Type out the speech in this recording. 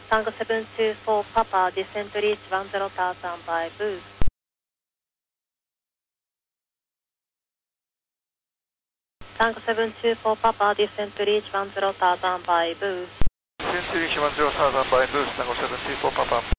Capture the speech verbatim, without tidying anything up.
Tango seven two four Papa, descent reach one zero thousand by boost. Tango seven two four Papa, descent reach one zero thousand by boost. Descent reach one zero thousand by boost, Tango seven two four Papa.